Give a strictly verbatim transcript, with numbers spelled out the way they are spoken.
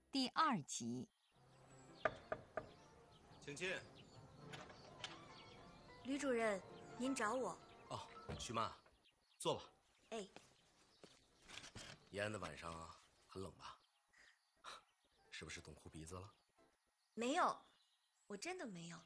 第二集。 请进。 吕主任，您找我？ 哦，徐妈，坐吧。 哎， 延安的晚上啊，很冷吧？是不是冻哭鼻子了？ 没有，我真的没有。